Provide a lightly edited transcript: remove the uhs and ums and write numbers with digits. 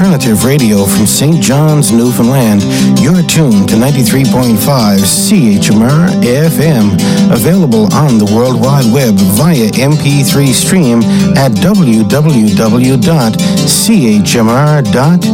alternative radio from St. John's, Newfoundland. You're tuned to 93.5 CHMR FM, available on the World Wide Web via MP3 stream at www.chmr.ca.